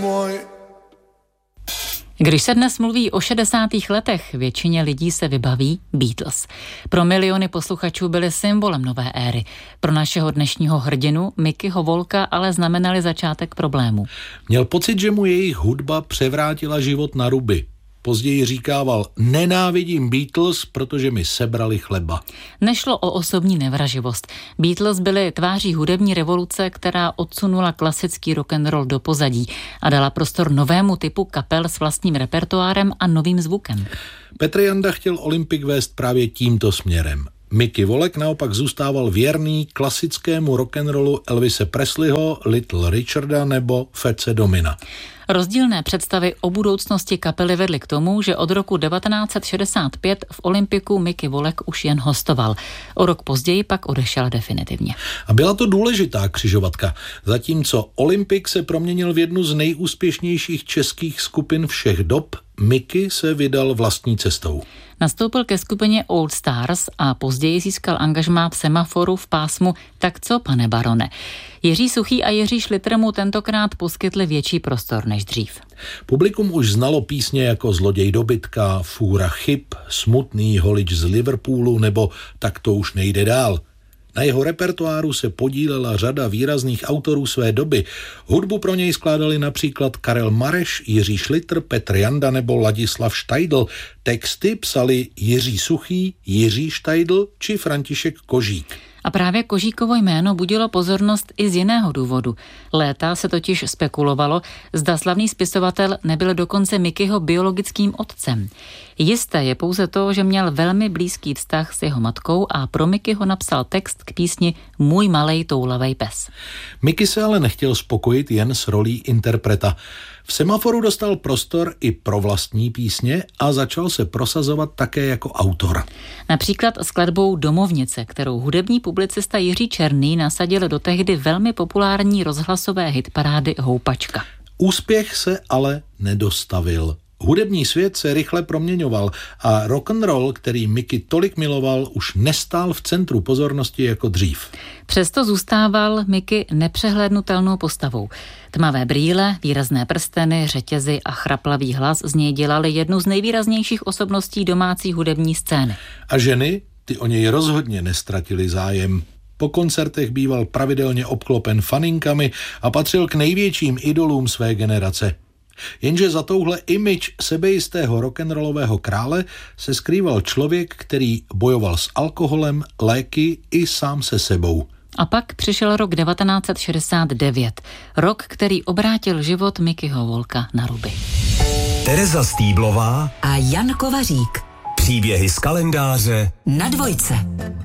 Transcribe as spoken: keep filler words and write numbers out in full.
můj. Když se dnes mluví o šedesátých letech, většině lidí se vybaví Beatles. Pro miliony posluchačů byli symbolem nové éry. Pro našeho dnešního hrdinu Mickeyho Volka ale znamenali začátek problému. Měl pocit, že mu jejich hudba převrátila život na ruby. Později říkával, nenávidím Beatles, protože mi sebrali chleba. Nešlo o osobní nevraživost. Beatles byli tváří hudební revoluce, která odsunula klasický rock'n'roll do pozadí a dala prostor novému typu kapel s vlastním repertoárem a novým zvukem. Petr Janda chtěl Olympik vést právě tímto směrem. Mickey Volek naopak zůstával věrný klasickému rock'n'rollu Elvise Presleyho, Little Richarda nebo Fetse Domina. Rozdílné představy o budoucnosti kapely vedly k tomu, že od roku devatenáct set šedesát pět v Olympiku Mickey Volek už jen hostoval. O rok později pak odešel definitivně. A byla to důležitá křižovatka. Zatímco Olympik se proměnil v jednu z nejúspěšnějších českých skupin všech dob, Mickey se vydal vlastní cestou. Nastoupil ke skupině Old Stars a později získal angažmá v Semaforu v pásmu Tak co, pane barone? Jiří Suchý a Jiří Šlitr mu tentokrát poskytli větší prostor než dřív. Publikum už znalo písně jako Zloděj dobytka, Fůra chyb, Smutný holič z Liverpoolu nebo Tak to už nejde dál. Na jeho repertoáru se podílela řada výrazných autorů své doby. Hudbu pro něj skládali například Karel Mareš, Jiří Šlitr, Petr Janda nebo Ladislav Štajdl. Texty psali Jiří Suchý, Jiří Štajdl či František Kožík. A právě Kožíkovo jméno budilo pozornost i z jiného důvodu. Léta se totiž spekulovalo, zda slavný spisovatel nebyl dokonce Mickeyho biologickým otcem. Jisté je pouze to, že měl velmi blízký vztah s jeho matkou a pro Mickeyho napsal text k písni Můj malej toulavej pes. Mickey se ale nechtěl spokojit jen s rolí interpreta. V Semaforu dostal prostor i pro vlastní písně a začal se prosazovat také jako autor. Například skladbou Domovnice, kterou hudební publicista Jiří Černý nasadil do tehdy velmi populární rozhlasové hitparády Houpačka. Úspěch se ale nedostavil. Hudební svět se rychle proměňoval a rock'n'roll, který Mickey tolik miloval, už nestál v centru pozornosti jako dřív. Přesto zůstával Mickey nepřehlédnutelnou postavou. Tmavé brýle, výrazné prsteny, řetězy a chraplavý hlas z něj dělali jednu z nejvýraznějších osobností domácí hudební scény. A ženy, ty o něj rozhodně nestratili zájem. Po koncertech býval pravidelně obklopen faninkami a patřil k největším idolům své generace. Jenže za touhle image sebejistého rock'n'rollového krále se skrýval člověk, který bojoval s alkoholem, léky i sám se sebou. A pak přišel rok devatenáct set šedesát devět, rok, který obrátil život Mickeyho Volka na ruby. Tereza Stýblová a Jan Kovařík. Příběhy z kalendáře na Dvojce.